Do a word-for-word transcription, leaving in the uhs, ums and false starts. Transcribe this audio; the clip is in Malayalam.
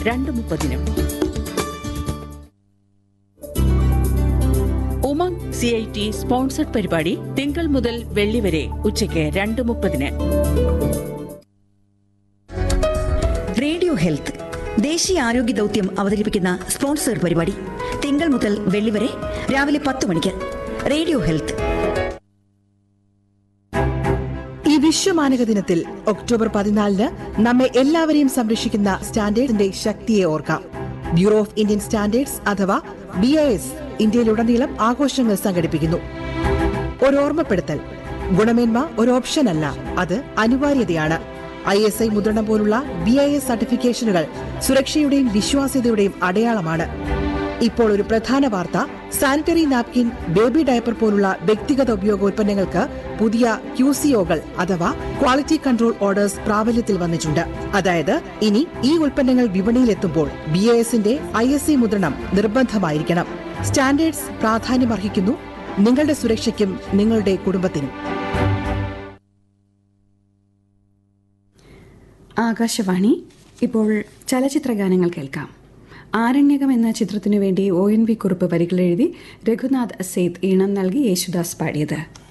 രണ്ട് മുപ്പതിനും. Umang C I T sponsored പരിപാടി തിങ്കൾ മുതൽ വെള്ളി വരെ ഉച്ചയ്ക്ക് രണ്ട് മുപ്പതിന്. റേഡിയോ ഹെൽത്ത് ദേശീയ ആരോഗ്യ ദൗത്യം അവതരിപ്പിക്കുന്ന സ്പോൺസർഡ് പരിപാടി തിങ്കൾ മുതൽ വെള്ളി വരെ രാവിലെ പത്ത് മണിക്ക്. Radio health. ഈ വിശ്വമാനക ദിനത്തിൽ ഒക്ടോബർ പതിനാലിന് നമ്മെ എല്ലാവരെയും സംരക്ഷിക്കുന്ന സ്റ്റാൻഡേർഡിന്റെ ശക്തിയെ ഓർക്കാം. ബ്യൂറോ ഓഫ് ഇന്ത്യൻ സ്റ്റാൻഡേർഡ്സ് അഥവാ ബി ഐ എസ് ഇന്ത്യയിലുടനീളം ആഘോഷങ്ങൾ സംഘടിപ്പിക്കുന്നു. ഒരു ഓർമ്മപ്പെടുത്തൽ: ഗുണമേന്മ ഒരു ഓപ്ഷൻ അല്ല, അത് അനിവാര്യതയാണ്. ഐ എസ് ഐ മുദ്രണം പോലുള്ള ബി ഐ എസ് സർട്ടിഫിക്കേഷനുകൾ സുരക്ഷയുടെയും വിശ്വാസ്യതയുടെയും അടയാളമാണ്. ഇപ്പോൾ ഒരു പ്രധാന വാർത്ത: സാനിറ്ററി നാപ്കിൻ, ബേബി ഡയപ്പർ പോലുള്ള വ്യക്തിഗത ഉപയോഗോൽപ്പന്നങ്ങൾക്ക് പുതിയ ക്യു സി ഒകൾ അഥവാ ക്വാളിറ്റി കൺട്രോൾ ഓർഡേഴ്സ് പ്രാബല്യത്തിൽ വന്നിട്ടുണ്ട്. അതായത് ഇനി ഈ ഉൽപ്പന്നങ്ങൾ വിപണിയിലെത്തുമ്പോൾ ബി ഐ എസിന്റെ ഐ എസ് ഐ മുദ്രണം നിർബന്ധമായിരിക്കണം. സ്റ്റാൻഡേർഡ്സ് പ്രാധാന്യമർഹിക്കുന്നു, നിങ്ങളുടെ സുരക്ഷയ്ക്കും നിങ്ങളുടെ കുടുംബത്തിനും. ആകാശവാണി. ഇപ്പോൾ ചലച്ചിത്ര ഗാനങ്ങൾ കേൾക്കാം. ആരണ്യകം എന്ന ചിത്രത്തിനു വേണ്ടി O N V Kurup വരികളെഴുതി Raghunath Seth ഈണം നൽകി യേശുദാസ് പാടിയത്.